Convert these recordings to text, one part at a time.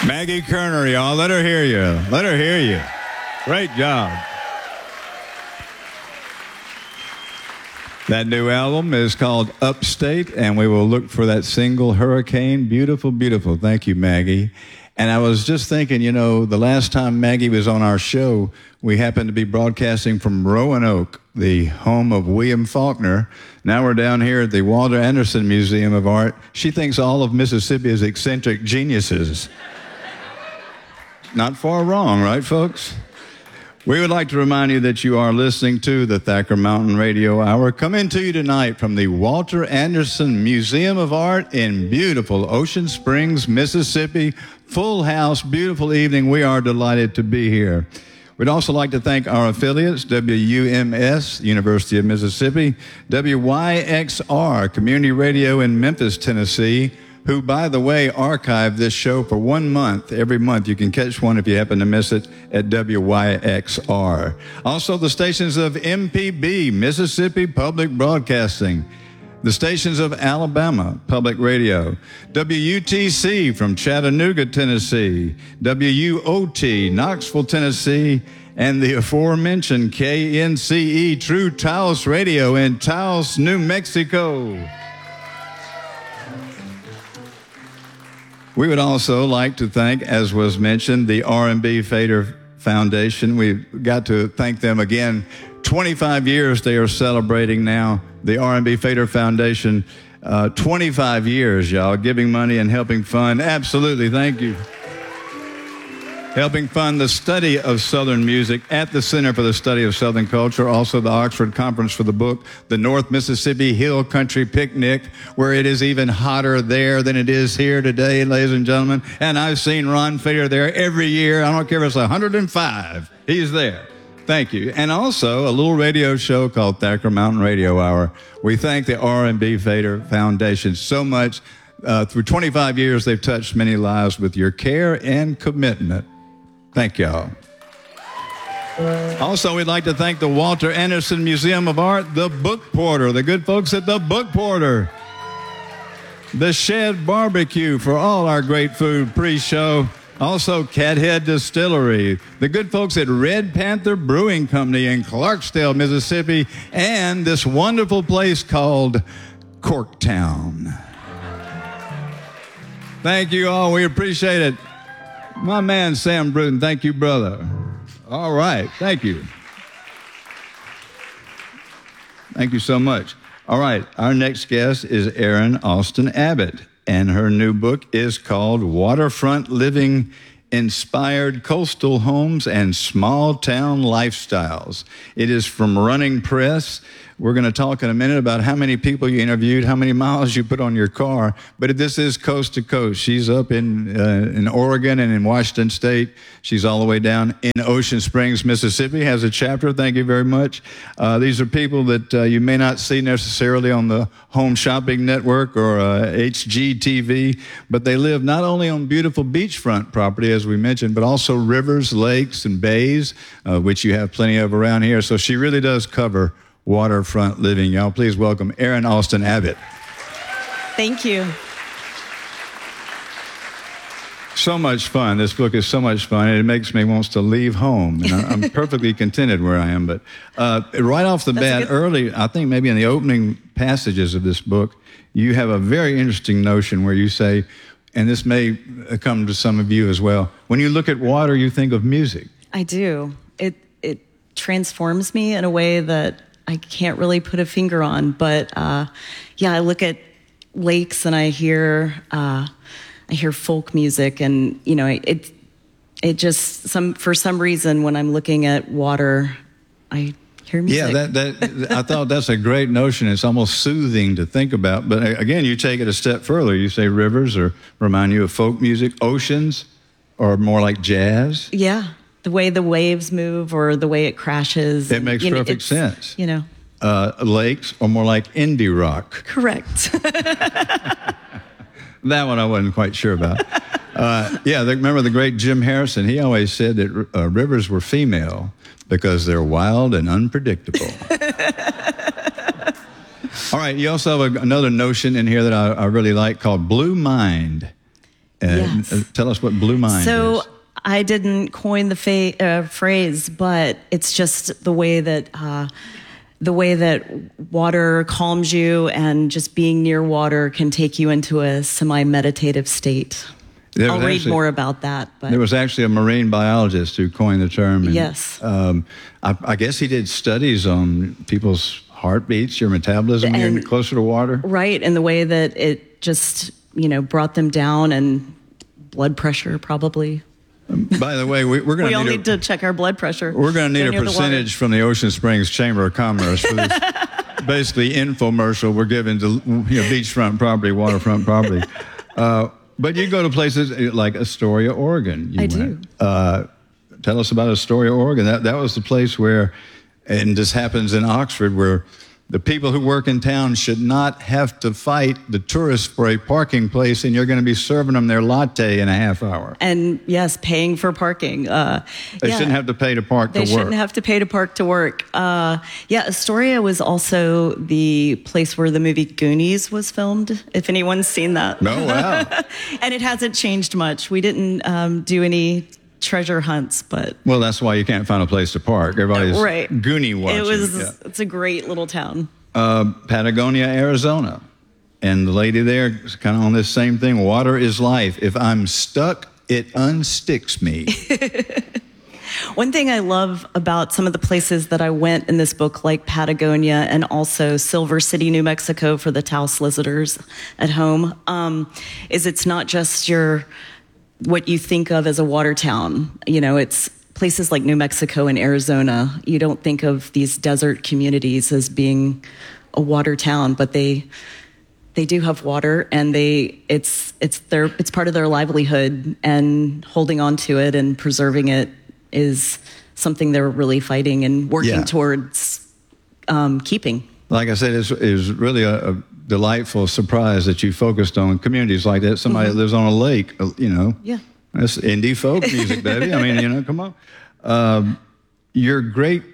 Maggie Kerner, y'all. Let her hear you. Let her hear you. Great job. That new album is called Upstate, and we will look for that single, Hurricane. Beautiful, beautiful. Thank you, Maggie. And I was just thinking, you know, the last time Maggie was on our show, we happened to be broadcasting from Roanoke, the home of William Faulkner. Now we're down here at the Walter Anderson Museum of Art. She thinks all of Mississippi is eccentric geniuses. Not far wrong, right, folks? We would like to remind you that you are listening to the Thacker Mountain Radio Hour, coming to you tonight from the Walter Anderson Museum of Art in beautiful Ocean Springs, Mississippi. Full house, beautiful evening. We are delighted to be here. We'd also like to thank our affiliates, WUMS, University of Mississippi, WYXR, Community Radio in Memphis, Tennessee, who, by the way, archived this show for 1 month. Every month you can catch one if you happen to miss it at WYXR. Also the stations of MPB, Mississippi Public Broadcasting, the stations of Alabama Public Radio, WUTC from Chattanooga, Tennessee, WUOT, Knoxville, Tennessee, and the aforementioned KNCE True Taos Radio in Taos, New Mexico. We would also like to thank, as was mentioned, the R&B Fader Foundation. We've got to thank them again. 25 years they are celebrating now, the R&B Fader Foundation. 25 years, y'all, giving money and helping fund. Absolutely, thank you. Helping fund the study of Southern music at the Center for the Study of Southern Culture, also the Oxford Conference for the Book, the North Mississippi Hill Country Picnic, where it is even hotter there than it is here today, ladies and gentlemen. And I've seen Ron Fader there every year. I don't care if it's 105. He's there. Thank you. And also a little radio show called Thacker Mountain Radio Hour. We thank the R&B Fader Foundation so much. Through 25 years, they've touched many lives with your care and commitment. Thank y'all. Also, we'd like to thank the Walter Anderson Museum of Art, the Book Porter, the good folks at the Book Porter, the Shed Barbecue for all our great food pre-show, also Cathead Distillery, the good folks at Red Panther Brewing Company in Clarksdale, Mississippi, and this wonderful place called Corktown. Thank you all. We appreciate it. My man, Sam Bruton, thank you, brother. All right, thank you. Thank you so much. All right, our next guest is Erin Austin Abbott, and her new book is called Waterfront Living, Inspired Coastal Homes and Small Town Lifestyles. It is from Running Press. We're going to talk in a minute about how many people you interviewed, how many miles you put on your car, but this is coast to coast. She's up in Oregon and in Washington State. She's all the way down in Ocean Springs, Mississippi, has a chapter. Thank you very much. These are people that you may not see necessarily on the Home Shopping Network or HGTV, but they live not only on beautiful beachfront property, as we mentioned, but also rivers, lakes, and bays, which you have plenty of around here. So she really does cover waterfront living. Y'all, please welcome Erin Austin Abbott. Thank you. So much fun. This book is so much fun. It makes me want to leave home. And I'm perfectly contented where I am. But right off the bat, early, I think maybe in the opening passages of this book, you have a very interesting notion where you say, and this may come to some of you as well, when you look at water, you think of music. I do. It transforms me in a way that I can't really put a finger on, but I look at lakes and I hear folk music, and you know, it just for some reason when I'm looking at water, I hear music. Yeah, I thought that's a great notion. It's almost soothing to think about. But again, you take it a step further. You say rivers or remind you of folk music, oceans, or more like jazz. Yeah. The way the waves move or the way it crashes. It makes perfect sense. You know. Lakes are more like indie rock. Correct. That one I wasn't quite sure about. Remember the great Jim Harrison? He always said that rivers were female because they're wild and unpredictable. All right, you also have another notion in here that I really like called Blue Mind. And Yes. tell us what Blue Mind So is. I didn't coin the phrase, but it's just the way that water calms you, and just being near water can take you into a semi-meditative state. There I'll was read actually- more about that. But There was actually a marine biologist who coined the term. And, Yes. I guess he did studies on people's heartbeats, your metabolism, when you're And- closer to water. right, and the way that it just brought them down, and blood pressure probably. By the way, we're going We all to need to check our blood pressure. We're going to need Go a near the water. percentage from the Ocean Springs Chamber of Commerce for this basically infomercial we're giving to beachfront property, waterfront property. But you go to places like Astoria, Oregon. I do. Tell us about Astoria, Oregon. That was the place where, and this happens in Oxford, where the people who work in town should not have to fight the tourists for a parking place, and you're going to be serving them their latte in a half hour. And yes, paying for parking. They shouldn't have to pay to park to They work. shouldn't have to pay to park to work. Astoria was also the place where the movie Goonies was filmed, if anyone's seen that. Oh, wow. And it hasn't changed much. We didn't do any treasure hunts, but Well, that's why you can't find a place to park. Everybody's right. Goonie watching. It's a great little town. Patagonia, Arizona. And the lady there is kind of on this same thing. Water is life. If I'm stuck, it unsticks me. One thing I love about some of the places that I went in this book, like Patagonia and also Silver City, New Mexico, for the Taos listeners at home, is it's not just what you think of as a water town. It's places like New Mexico and Arizona. You don't think of these desert communities as being a water town, but they do have water, and it's part of their livelihood, and holding on to it and preserving it is something they're really fighting and working towards keeping. Like I said, it was really a delightful surprise that you focused on communities like that. Somebody that lives on a lake, Yeah. That's indie folk music, baby. I mean, come on. Your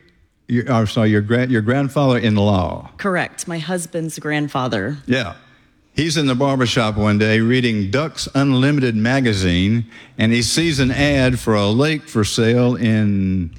grandfather-in-law. Correct. My husband's grandfather. Yeah. He's in the barbershop one day reading Ducks Unlimited magazine, and he sees an ad for a lake for sale way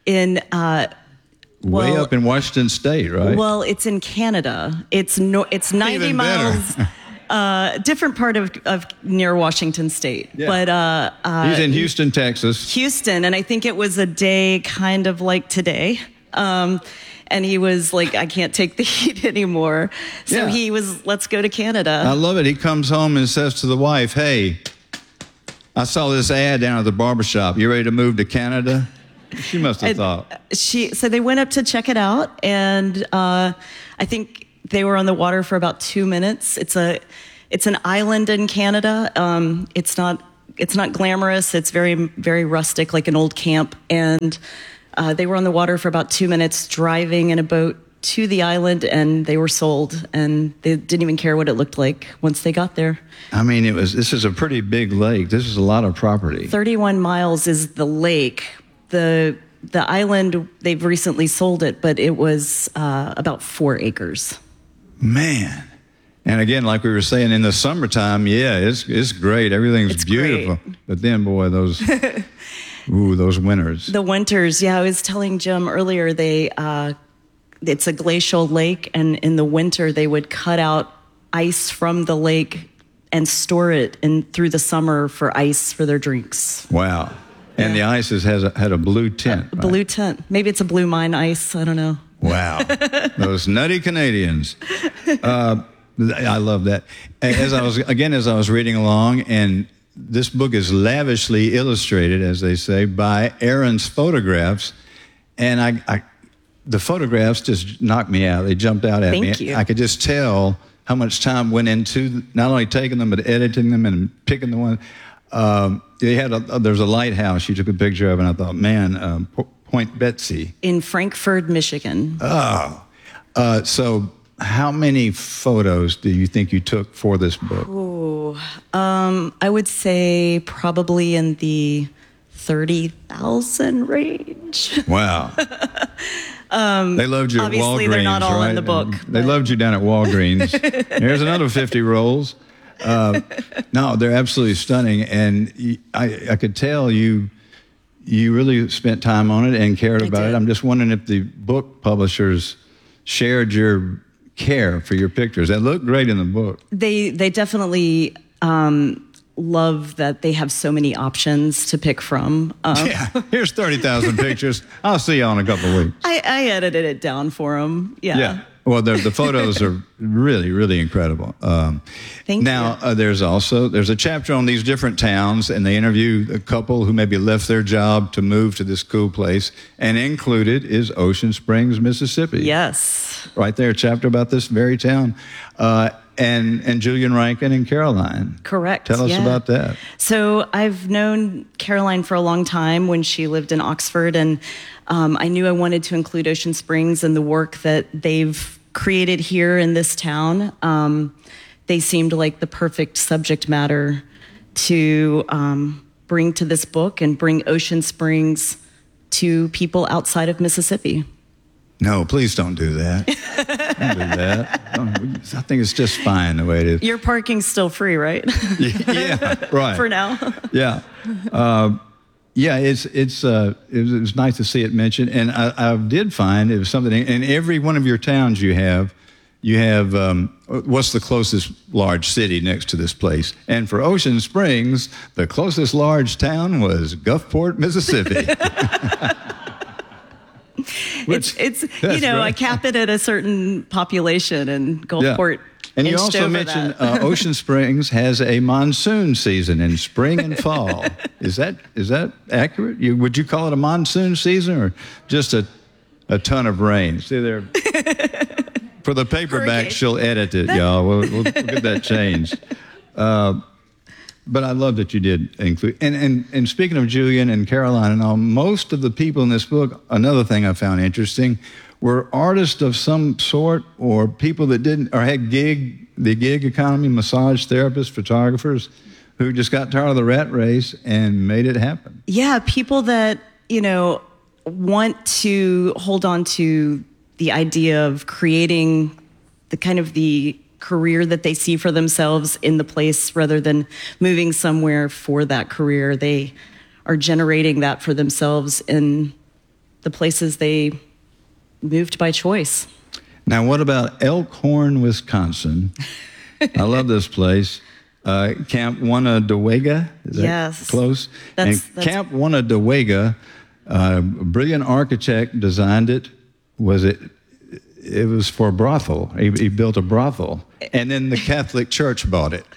up in Washington State, right? Well, it's in Canada. It's 90 Even miles. Different part of near Washington State. Yeah. But He's in Houston, Texas. Houston, and I think it was a day kind of like today. And he was like, I can't take the heat anymore. So Yeah. he was, let's go to Canada. I love it. He comes home and says to the wife, "Hey, I saw this ad down at the barbershop. You ready to move to Canada?" She must have thought. So they went up to check it out, and I think they were on the water for about 2 minutes. It's an island in Canada. It's not glamorous. It's very, very rustic, like an old camp. And they were on the water for about 2 minutes, driving in a boat to the island, and they were sold. And they didn't even care what it looked like once they got there. I mean, this is a pretty big lake. This is a lot of property. 31 miles is the lake. The island, they've recently sold it, but it was about 4 acres. Man. And again, like we were saying, in the summertime, it's great. Everything's It's beautiful. great. But then, boy, those winters. The winters, I was telling Jim earlier, it's a glacial lake, and in the winter they would cut out ice from the lake and store it through the summer for ice for their drinks. Wow. And the ice had a blue tint. Right? Blue tint. Maybe it's a Blue Mine ice. I don't know. Wow. Those nutty Canadians. I love that. As I was reading along, and this book is lavishly illustrated, as they say, by Aaron's photographs. And the photographs just knocked me out. They jumped out at me. Thank you. I could just tell how much time went into not only taking them, but editing them and picking the one. There's a lighthouse you took a picture of, and I thought, man, Point Betsy. In Frankfort, Michigan. Oh. So how many photos do you think you took for this book? I would say probably in the 30,000 range. Wow. They loved you at Walgreens, Obviously, they're not all right? in the book. They loved you down at Walgreens. Here's another 50 rolls. No, they're absolutely stunning, and I could tell you really spent time on it and cared about it. I'm just wondering if the book publishers shared your care for your pictures. They look great in the book. They definitely love that they have so many options to pick from. Yeah, here's 30,000 pictures. I'll see you in a couple of weeks. I edited it down for them. Yeah. Well, the photos are really, really incredible. Thank now, you. there's a chapter on these different towns, and they interview a couple who maybe left their job to move to this cool place, and included is Ocean Springs, Mississippi. Yes. Right there, a chapter about this very town. And Julian Rankin and Caroline. Correct. Tell us about that. So I've known Caroline for a long time when she lived in Oxford, and I knew I wanted to include Ocean Springs in the work that they've created here in this town. They seemed like the perfect subject matter to bring to this book and bring Ocean Springs to people outside of Mississippi. No, please don't do that. Don't do that. I think it's just fine the way it is. Your parking's still free, right? Yeah, right. For now. Yeah. It was nice to see it mentioned. And I did find it was something, in every one of your towns you have what's the closest large city next to this place? And for Ocean Springs, the closest large town was Gulfport, Mississippi. It's I cap it at a certain population, and Gulfport. Yeah. And you also mentioned Ocean Springs has a monsoon season in spring and fall. Is that accurate? Would you call it a monsoon season or just a ton of rain? See there. For the paperback, she'll edit it, y'all. We'll get that changed. But I love that you did include. And speaking of Julian and Caroline and all, most of the people in this book, another thing I found interesting, were artists of some sort, or people that didn't, or had the gig economy, massage therapists, photographers, who just got tired of the rat race and made it happen. Yeah, people that, want to hold on to the idea of creating the career that they see for themselves in the place rather than moving somewhere for that career. They are generating that for themselves in the places they moved by choice. Now, what about Elkhorn, Wisconsin? I love this place. Camp Onondaga, is that yes. close? That's Camp Onondaga, a brilliant architect designed it. It was for a brothel. He built a brothel, and then the Catholic Church bought it.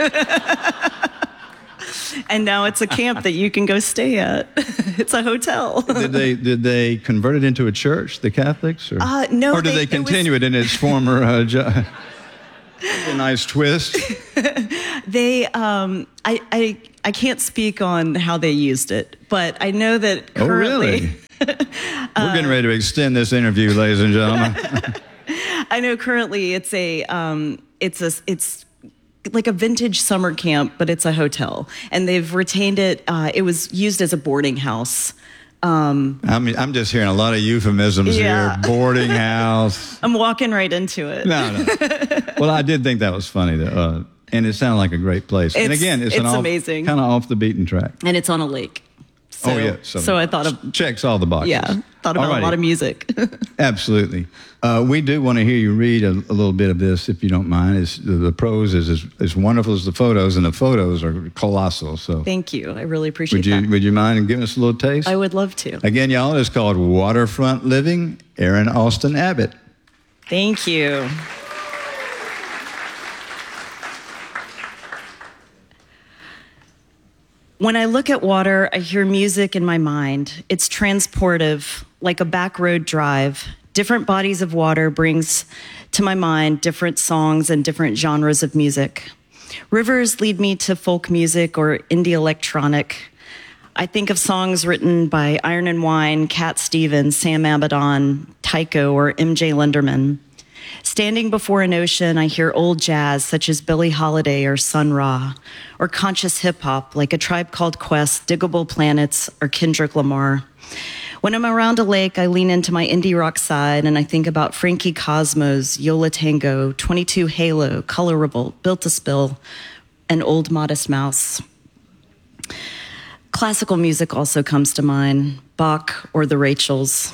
And now it's a camp that you can go stay at. It's a hotel. Did they convert it into a church, the Catholics? Or, no. Or did they continue it in its former a nice twist? They, I can't speak on how they used it, but I know that currently. Oh, really? We're getting ready to extend this interview, ladies and gentlemen. I know currently it's like a vintage summer camp, but it's a hotel, and they've retained it. It was used as a boarding house. I'm just hearing a lot of euphemisms here. Boarding house. I'm walking right into it. No. Well, I did think that was funny, though. And it sounded like a great place. And again, it's amazing. Kind of off the beaten track. And it's on a lake. So, So I thought of... Checks all the boxes. Yeah, thought about a lot of music. Absolutely. We do want to hear you read a little bit of this, if you don't mind. The prose is as wonderful as the photos, and the photos are colossal. So thank you. I really appreciate that. Would you mind giving us a little taste? I would love to. Again, y'all, it's called Waterfront Living, Erin Austin Abbott. Thank you. When I look at water, I hear music in my mind. It's transportive, like a back road drive. Different bodies of water brings to my mind different songs and different genres of music. Rivers lead me to folk music or indie electronic. I think of songs written by Iron and Wine, Cat Stevens, Sam Abaddon, Tycho, or MJ Lenderman. Standing before an ocean, I hear old jazz such as Billie Holiday or Sun Ra, or conscious hip-hop like A Tribe Called Quest, Diggable Planets, or Kendrick Lamar. When I'm around a lake, I lean into my indie rock side and I think about Frankie Cosmos, Yola Tango, 22 Halo, Color Revolt, Built to Spill, and Old Modest Mouse. Classical music also comes to mind, Bach or the Rachels.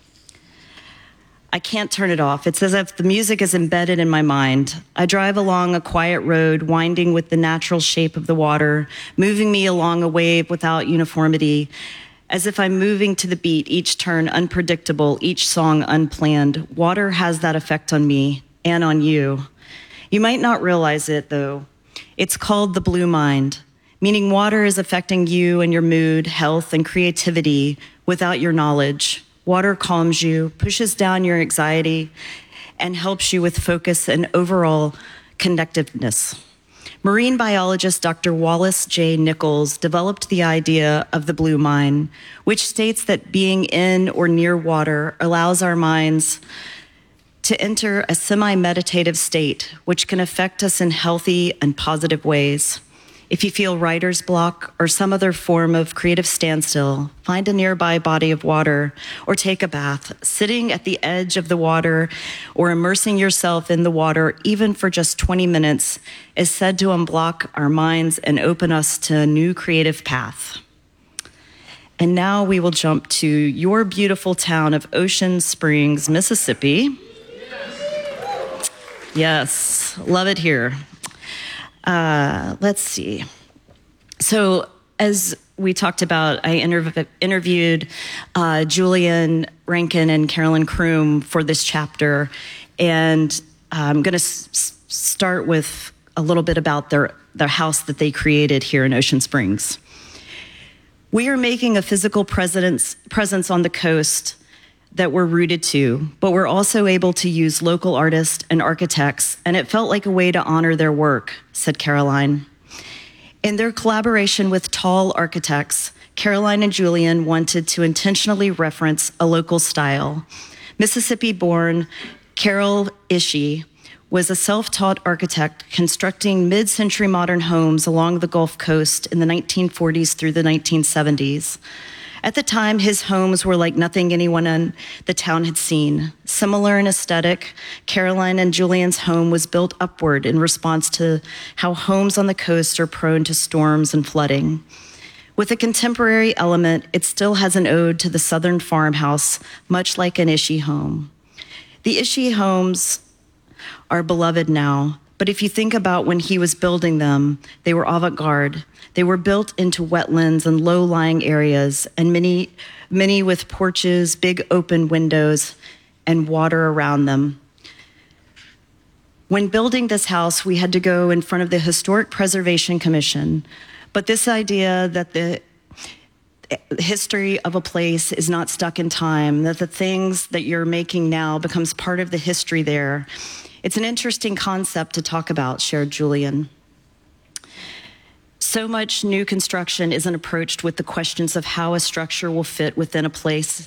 I can't turn it off. It's as if the music is embedded in my mind. I drive along a quiet road, winding with the natural shape of the water, moving me along a wave without uniformity, as if I'm moving to the beat, each turn unpredictable, each song unplanned. Water has that effect on me and on you. You might not realize it, though. It's called the blue mind, meaning water is affecting you and your mood, health, and creativity without your knowledge. Water calms you, pushes down your anxiety, and helps you with focus and overall connectiveness. Marine biologist Dr. Wallace J. Nichols developed the idea of the blue mind, which states that being in or near water allows our minds to enter a semi-meditative state, which can affect us in healthy and positive ways. If you feel writer's block or some other form of creative standstill, find a nearby body of water or take a bath. Sitting at the edge of the water or immersing yourself in the water, even for just 20 minutes, is said to unblock our minds and open us to a new creative path. And now we will jump to your beautiful town of Ocean Springs, Mississippi. Yes, love it here. Let's see. So as we talked about, I interviewed Julian Rankin and Carolyn Kroom for this chapter, and I'm going to start with a little bit about their house that they created here in Ocean Springs. We are making a physical presence on the coast that we're rooted to, but we're also able to use local artists and architects, and it felt like a way to honor their work, said Caroline. In their collaboration with Tall Architects, Caroline and Julian wanted to intentionally reference a local style. Mississippi-born Carol Ishii was a self-taught architect constructing mid-century modern homes along the Gulf Coast in the 1940s through the 1970s. At the time, his homes were like nothing anyone in the town had seen. Similar in aesthetic, Caroline and Julian's home was built upward in response to how homes on the coast are prone to storms and flooding. With a contemporary element, it still has an ode to the southern farmhouse, much like an Ishii home. The Ishii homes are beloved now, but if you think about when he was building them, they were avant-garde. They were built into wetlands and low-lying areas, and many with porches, big open windows, and water around them. When building this house, we had to go in front of the Historic Preservation Commission, but this idea that the history of a place is not stuck in time, that the things that you're making now becomes part of the history there. It's an interesting concept to talk about, shared Julian. So much new construction isn't approached with the questions of how a structure will fit within a place